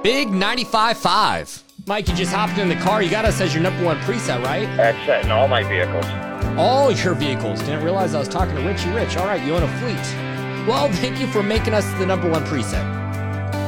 Big 95.5. Mike, you just hopped in the car. You got us as your #1 preset, right? That's set in all my vehicles. All your vehicles. Didn't realize I was talking to Richie Rich. All right, you own a fleet. Well, thank you for making us the #1 preset.